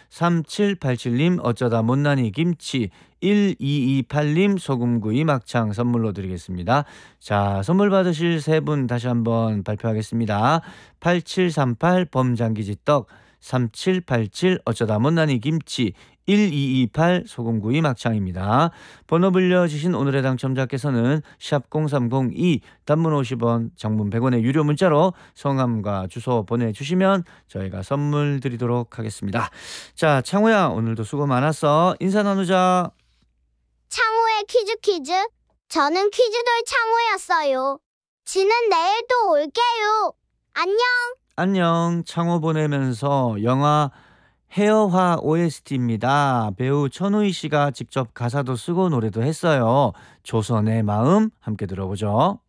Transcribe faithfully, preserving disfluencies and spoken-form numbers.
삼칠팔칠님 어쩌다 못난이 김치, 일이이팔님 소금구이 막창 선물로 드리겠습니다. 자, 선물 받으실 세 분 다시 한번 발표하겠습니다. 팔칠삼팔 범장기지떡, 삼칠팔칠 어쩌다 못난이 김치, 일이이팔 소금구이 막창입니다. 번호 불려주신 오늘의 당첨자께서는 샵 공삼공이 단문 오십 원, 장문 백 원의 유료 문자로 성함과 주소 보내주시면 저희가 선물 드리도록 하겠습니다. 자, 창호야, 오늘도 수고 많았어. 인사 나누자. 창호의 퀴즈 퀴즈. 저는 퀴즈돌 창호였어요. 지는 내일 또 올게요. 안녕. 안녕. 창호 보내면서 영화 헤어화 오에스티입니다. 배우 천우희 씨가 직접 가사도 쓰고 노래도 했어요. 조선의 마음 함께 들어보죠.